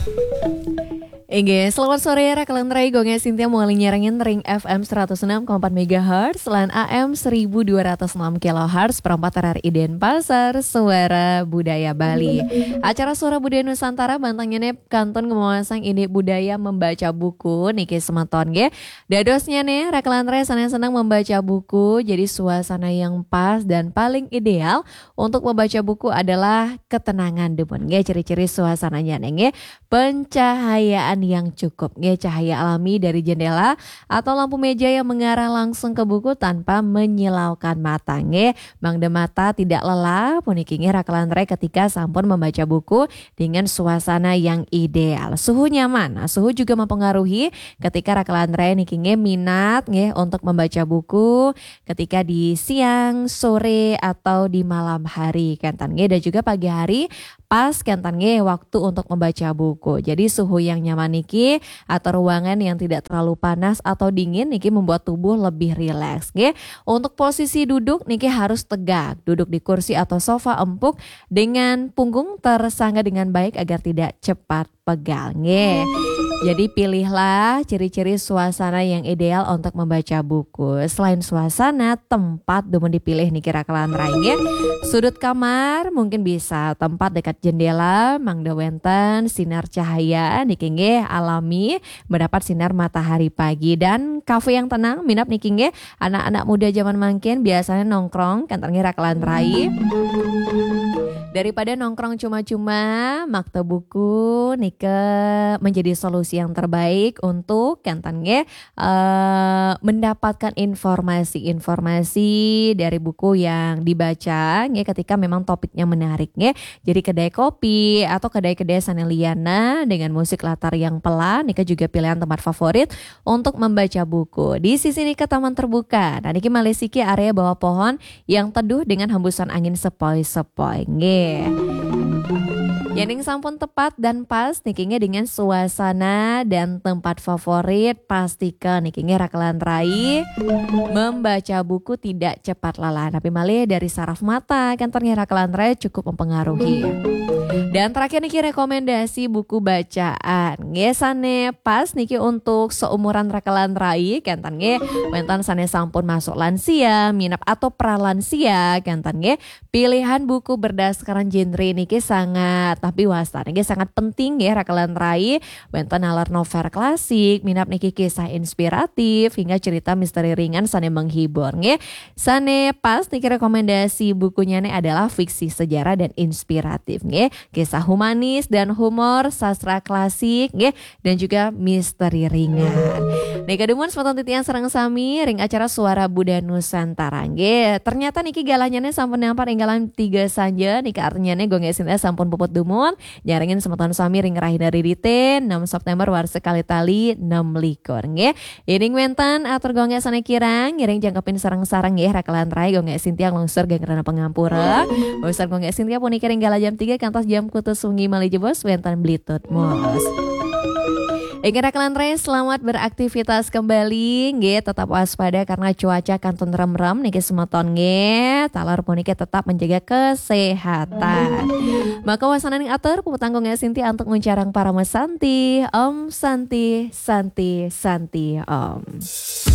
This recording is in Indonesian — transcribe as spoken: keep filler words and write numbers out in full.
Ege, selamat sore Rakalan Rai Gonge Sintia mulai nyerangin Ring F M seratus enam koma empat megahertz Lan A M seribu dua ratus enam kilohertz perempat R R I Denpasar, Suara Budaya Bali. Acara Suara Budaya Nusantara bantangnya kanton ngemasang ini budaya membaca buku Niki semeton ge. Dadosnya nih Rakalan Rai senang-senang membaca buku, jadi suasana yang pas dan paling ideal untuk membaca buku adalah ketenangan demun ge. Ciri-ciri suasananya nih pencahayaan yang cukup nge, cahaya alami dari jendela atau lampu meja yang mengarah langsung ke buku tanpa menyilaukan mata nge. Mangde mata tidak lelah puniki nge Rakalan Rai ketika sampun membaca buku dengan suasana yang ideal. Suhu nyaman, nah, suhu juga mempengaruhi ketika Rakalan Rai niki nge minat nge untuk membaca buku ketika di siang, sore atau di malam hari kentan nge, dan juga pagi hari pas kentan nge waktu untuk membaca buku. Jadi suhu yang nyaman niki atau ruangan yang tidak terlalu panas atau dingin niki membuat tubuh lebih rileks nge. Untuk posisi duduk niki harus tegak, duduk di kursi atau sofa empuk dengan punggung tersangga dengan baik agar tidak cepat pegal nge. Jadi pilihlah ciri-ciri suasana yang ideal untuk membaca buku. Selain suasana, tempat demen dipilih niki Rakalan Rai nge. Sudut kamar mungkin bisa tempat dekat jendela, mangda wenten sinar cahaya niki nge alami mendapat sinar matahari pagi, dan kafe yang tenang minap niki nge anak-anak muda zaman mangkin biasanya nongkrong kantor nge Rakalan Rai. Daripada nongkrong cuma-cuma, maktab buku nike menjadi solusi yang terbaik untuk kantan nge uh, mendapatkan informasi-informasi dari buku yang dibaca nge ketika memang topiknya menarik nge. Jadi kedai kopi atau kedai-kedai saneliana dengan musik latar yang pelan nike juga pilihan tempat favorit untuk membaca buku. Di sisi nike taman terbuka, nah niki Malesiki area bawah pohon yang teduh dengan hembusan angin sepoi-sepoi nge. Yang sampun tepat dan pas nikinya dengan suasana dan tempat favorit, pastikan nikinya Rakalan Rai membaca buku tidak cepat lelah, tapi malah dari saraf mata kantornya Rakalan Rai cukup mempengaruhi. Dan terakhir niki rekomendasi buku bacaan ngesane pas niki untuk seumuran Rakalan Rai kantan nge wentan sane sampun masuk lansia, minap atau pralansia kantan nge. Pilihan buku berdasarkan genre niki sangat tapi wasta niki sangat penting ya Rakalan Rai. Wentan nalar novel klasik, minap niki kisah inspiratif hingga cerita misteri ringan sane menghibur nge. Sane pas niki rekomendasi bukunya nih adalah fiksi sejarah dan inspiratif nge. Kisah humanis dan humor, sastra klasik nge, dan juga misteri ringan. Nih kademun sepotong titian serang sami ring acara Suara Budaya Nusantara nge. Ternyata niki galanya sampun nampak inggalan tiga saja nika artinya nih gonge sinta sampun puput dumun nyaringin semeton sami ring rahina ridite enam September war sekali tali enam likur nge. Iring wentan atur gonge sana kirang ngiring jangkepin sarang-sarang nge Rakalan Rai gonge Sintia lungsur ganggerana pengampura. Usar gonge Sintia puniki ring gala jam tiga kantos jam kutu sungi malijebos wentan blitut mos. Ege Rakalan Rai selamat beraktivitas kembali nge, tetap waspada karena cuaca kantun rem-rem niki semeton nge, talar puniki tetap menjaga kesehatan. Maka wasana ning atur puputang gonge Sinti untuk nguncarang para mesanti, Om Santi, Santi, Santi, Om.